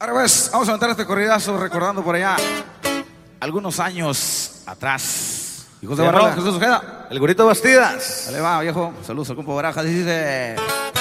Ahora pues, vamos a aventar este corridazo recordando por allá algunos años atrás. Hijos de Barrola, Jesús Ojeda. El Gurito Bastidas. Dale va, viejo. Saludos al compa Barajas. Dice...